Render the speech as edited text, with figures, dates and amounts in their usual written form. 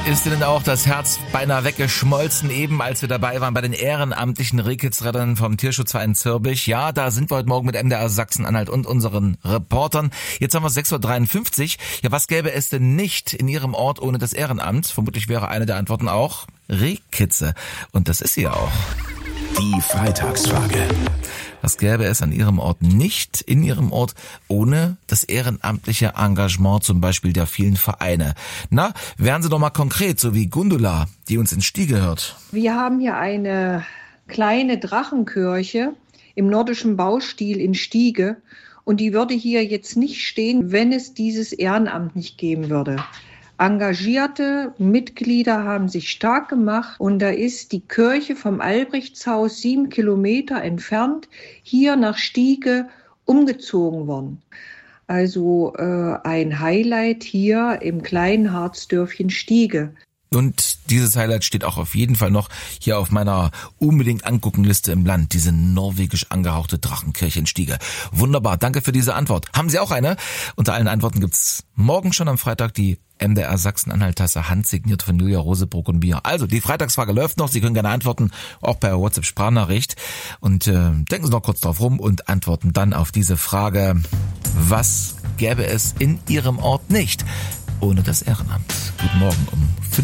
Ist Ihnen auch das Herz beinahe weggeschmolzen, eben als wir dabei waren bei den ehrenamtlichen Rehkitzrettern vom Tierschutzverein Zürbich? Ja, da sind wir heute Morgen mit MDR Sachsen-Anhalt und unseren Reportern. Jetzt haben wir 6.53 Uhr. Ja, was gäbe es denn nicht in Ihrem Ort ohne das Ehrenamt? Vermutlich wäre eine der Antworten auch Rehkitze. Und das ist sie ja auch. Die Freitagsfrage. Was gäbe es an Ihrem Ort nicht in Ihrem Ort ohne das ehrenamtliche Engagement zum Beispiel der vielen Vereine? Na, wären Sie doch mal konkret, so wie Gundula, die uns in Stiege hört. Wir haben hier eine kleine Drachenkirche im nordischen Baustil in Stiege und die würde hier jetzt nicht stehen, wenn es dieses Ehrenamt nicht geben würde. Engagierte Mitglieder haben sich stark gemacht und da ist die Kirche vom Albrechtshaus 7 Kilometer entfernt hier nach Stiege umgezogen worden. Also ein Highlight hier im kleinen Harzdörfchen Stiege. Und dieses Highlight steht auch auf jeden Fall noch hier auf meiner unbedingt angucken Liste im Land, diese norwegisch angehauchte Drachenkirche in Stiege. Wunderbar, danke für diese Antwort. Haben Sie auch eine? Unter allen Antworten gibt's morgen schon am Freitag die MDR Sachsen-Anhalt-Tasse handsigniert von Julia Rosebruck und mir. Also, die Freitagsfrage läuft noch. Sie können gerne antworten, auch per WhatsApp-Sprachnachricht. Und denken Sie noch kurz drauf rum und antworten dann auf diese Frage: Was gäbe es in Ihrem Ort nicht ohne das Ehrenamt? Guten Morgen um 5